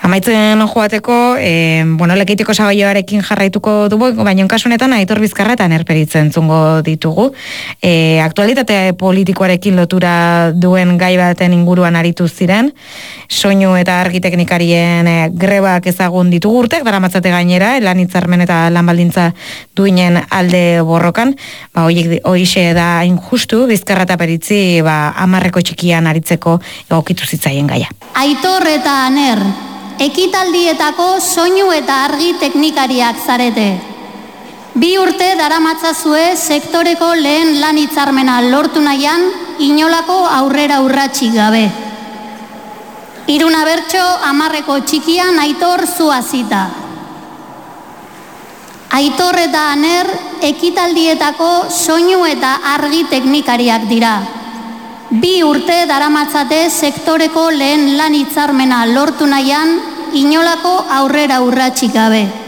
Amaitzen joateko, Lekeitioko sabaioarekin jarraituko dugu, baina kasunetan Aitor Bizkarra eta Erperitze entzungo ditugu. Aktualitate politikoarekin lotura duen gai baten inguruan aritu ziren, soinu eta argi teknikarien grebak ezagun ditugu urtek, daramatzate gainera, lan hitzarmen eta lan baldintza duinen alde borrokan, hoixe da injustu, Bizkarra eta Peritzi 10 txikian aritzeko egokitu zitzaien gaia. Aitor eta Aner, ekitaldietako soinu eta argi teknikariak zarete. 2 urte daramatzazue sektoreko lehen lan hitzarmena lortu nahian inolako aurrera urratsi gabe. 3 bertso 10 txikian Aitor zuazita. Aitor eta Aner ekitaldietako soinu eta argi teknikariak dira. 2 urte daramatzate sektoreko lehen lan hitzarmena lortu nahian inolako aurrera urratsik gabe.